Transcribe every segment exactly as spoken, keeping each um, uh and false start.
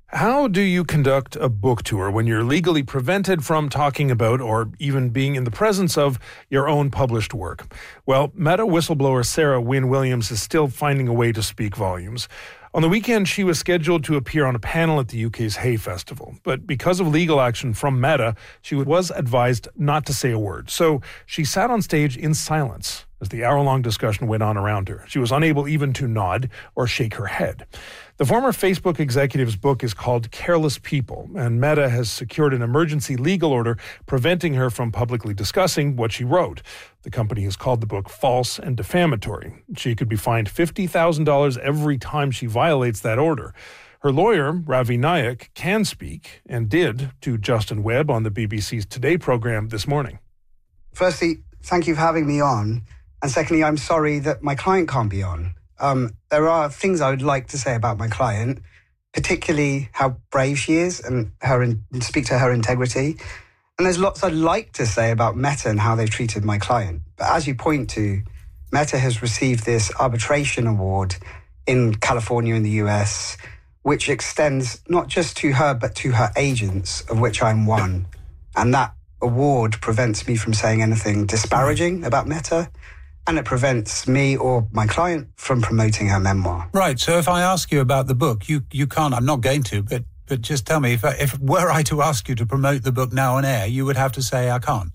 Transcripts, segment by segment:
How do you conduct a book tour when you're legally prevented from talking about or even being in the presence of your own published work? Well, Meta whistleblower Sarah Wynne Williams is still finding a way to speak volumes. On the weekend, she was scheduled to appear on a panel at the U K's Hay Festival, but because of legal action from Meta, she was advised not to say a word. So she sat on stage in silence as the hour-long discussion went on around her. She was unable even to nod or shake her head. The former Facebook executive's book is called Careless People, and Meta has secured an emergency legal order preventing her from publicly discussing what she wrote. The company has called the book false and defamatory. She could be fined fifty thousand dollars every time she violates that order. Her lawyer, Ravi Nayak, can speak and did to Justin Webb on the B B C's Today program this morning. Firstly, thank you for having me on. And secondly, I'm sorry that my client can't be on. Um, there are things I would like to say about my client, particularly how brave she is and her in, speak to her integrity. And there's lots I'd like to say about Meta and how they've treated my client. But as you point to, Meta has received this arbitration award in California in the U S, which extends not just to her, but to her agents, of which I'm one. And that award prevents me from saying anything disparaging about Meta. And it prevents me or my client from promoting her memoir. Right. So if I ask you about the book, you you can't. I'm not going to, but but just tell me if I, if were I to ask you to promote the book now on air, you would have to say I can't.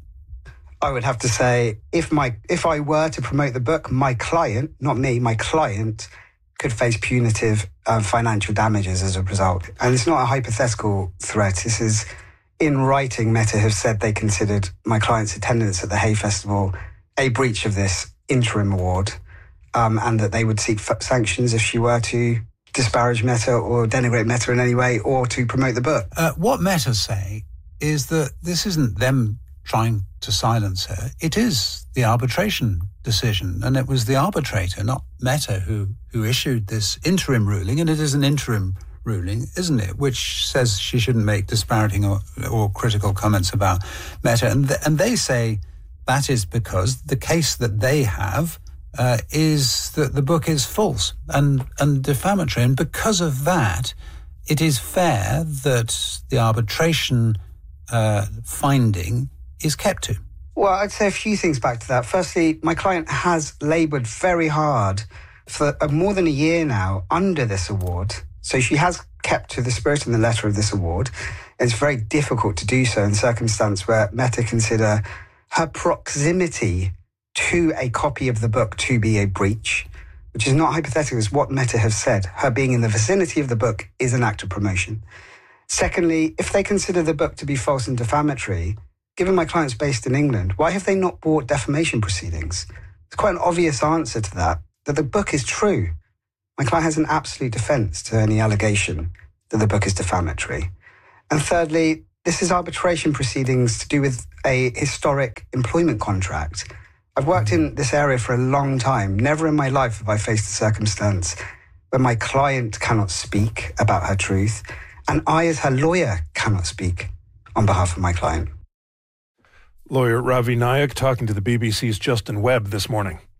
I would have to say if my if I were to promote the book, my client, not me, my client, could face punitive uh, financial damages as a result. And it's not a hypothetical threat. This is in writing. Meta have said they considered my client's attendance at the Hay Festival a breach of this interim award, um, and that they would seek f- sanctions if she were to disparage Meta or denigrate Meta in any way or to promote the book. Uh, what Meta say is that this isn't them trying to silence her. It is the arbitration decision, and it was the arbitrator, not Meta, who, who issued this interim ruling, and it is an interim ruling, isn't it, which says she shouldn't make disparaging or, or critical comments about Meta. And, th- and they say that is because the case that they have uh, is that the book is false and, and defamatory. And because of that, it is fair that the arbitration uh, finding is kept to. Well, I'd say a few things back to that. Firstly, my client has laboured very hard for more than a year now under this award. So she has kept to the spirit and the letter of this award. It's very difficult to do so in a circumstance where Meta consider her proximity to a copy of the book to be a breach, which is not hypothetical, is what Meta have said. Her being in the vicinity of the book is an act of promotion. Secondly, if they consider the book to be false and defamatory, given my client's based in England, why have they not brought defamation proceedings? It's quite an obvious answer to that, that the book is true. My client has an absolute defence to any allegation that the book is defamatory. And thirdly, this is arbitration proceedings to do with a historic employment contract. I've worked in this area for a long time. Never in my life have I faced a circumstance where my client cannot speak about her truth, and I, as her lawyer, cannot speak on behalf of my client. Lawyer Ravi Nayak talking to the B B C's Justin Webb this morning.